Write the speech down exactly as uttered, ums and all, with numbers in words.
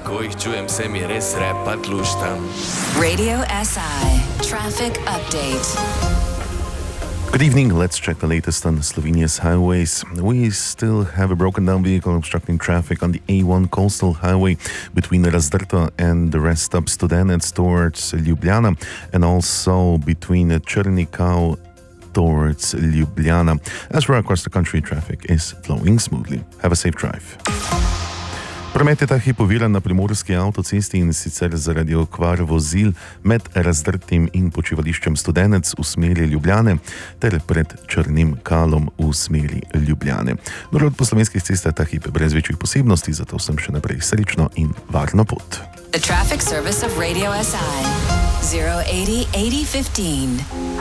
ko jih čujem, se mi res repat luštam. Radio S I Traffic Update. Good evening. Let's check the latest on Slovenia's highways. We still have a broken down vehicle obstructing traffic on the A one coastal highway between Razdrto and the rest stop Studenec towards Ljubljana, and also between Črnikau towards Ljubljana. As for across the country, traffic is flowing smoothly. Have a safe drive. Promet je ta hip oviran na primorski avtocesti, in sicer zaradi okvar vozil med Razdrtim in počivališčem Studenec v smeri Ljubljane ter pred Črnim Kalom v smeri Ljubljane. Drugod po slovenskih cestah ta hip je brez večjih posebnosti, zato sem še naprej srečno in varno pot. The traffic service of Radio S I zero eighty eighty fifteen.